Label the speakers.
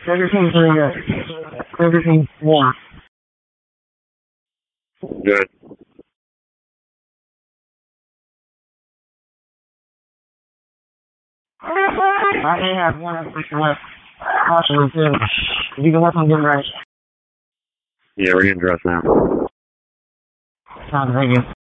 Speaker 1: Everything's doing good. Everything's, yeah.
Speaker 2: Good.
Speaker 1: I may have one other question left. Possibly two. You can work on getting ready.
Speaker 2: Yeah, we're getting dressed now.
Speaker 1: Sounds very good.